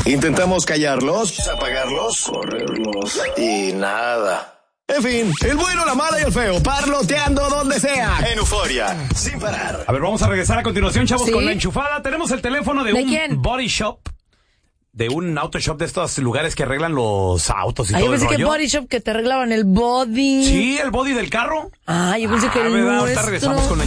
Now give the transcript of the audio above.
Intentamos callarlos, apagarlos, correrlos y nada. En fin, el bueno, la mala y el feo, parloteando donde sea. En Euforia, sin parar. A ver, vamos a regresar a continuación, chavos, ¿Sí? con la enchufada. Tenemos el teléfono de un quién? body shop. De un auto shop de estos lugares que arreglan los autos y Yo todo el pensé que rollo. body shop que te arreglaban el body. Sí, el body del carro. Yo pensé que el ¿verdad? nuestro. Ahorita regresamos con la